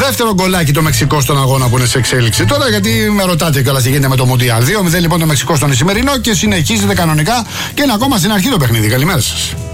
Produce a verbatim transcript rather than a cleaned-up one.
Δεύτερο γκολάκι το Μεξικό στον αγώνα που είναι σε εξέλιξη. Τώρα γιατί με ρωτάτε κιόλας τι γίνεται με το Μουντιάλ. δύο μηδέν λοιπόν το Μεξικό στον Ισημερινό και συνεχίζεται κανονικά και είναι ακόμα στην αρχή το παιχνίδι. Καλημέρα σας.